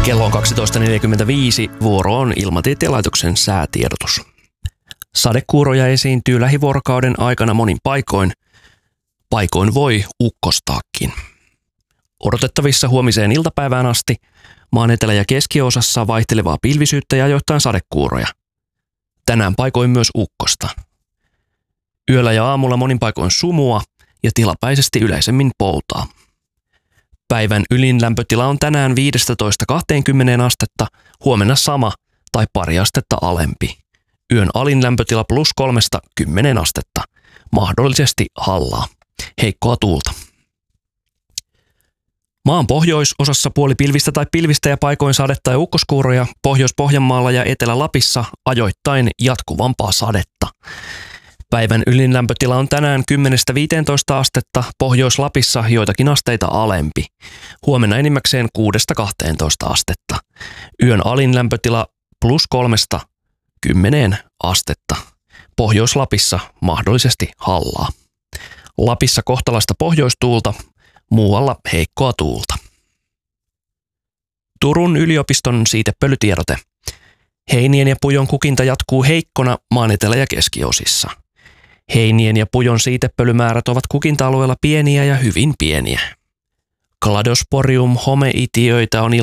Kello on 12.45, vuoro on Ilmatieteen laitoksen säätiedotus. Sadekuuroja esiintyy lähivuorokauden aikana monin paikoin. Paikoin voi ukkostaakin. Odotettavissa huomiseen iltapäivään asti maan etelä- ja keskiosassa vaihtelevaa pilvisyyttä ja ajoittain sadekuuroja. Tänään paikoin myös ukkosta. Yöllä ja aamulla monin paikoin sumua ja tilapäisesti yleisemmin poutaa. Päivän ylin lämpötila on tänään 15–20 astetta, huomenna sama tai pari astetta alempi. Yön alin lämpötila +3–10 astetta, mahdollisesti hallaa. Heikkoa tuulta. Maan pohjoisosassa puolipilvistä tai pilvistä ja paikoin sadetta ja ukkoskuuroja, Pohjois-Pohjanmaalla ja Etelä-Lapissa ajoittain jatkuvampaa sadetta. Päivän ylin lämpötila on tänään 10–15 astetta, Pohjois-Lapissa joitakin asteita alempi. Huomenna enimmäkseen 6–12 astetta. Yön alin lämpötila +3–10 astetta. Pohjois-Lapissa mahdollisesti hallaa. Lapissa kohtalaista pohjoistuulta, muualla heikkoa tuulta. Turun yliopiston siitepölytiedote. Heinien ja pujon kukinta jatkuu heikkona maan etelä- ja keskiosissa. Heinien ja pujon siitepölymäärät ovat kukinta-alueella pieniä ja hyvin pieniä. Cladosporium homeitiöitä on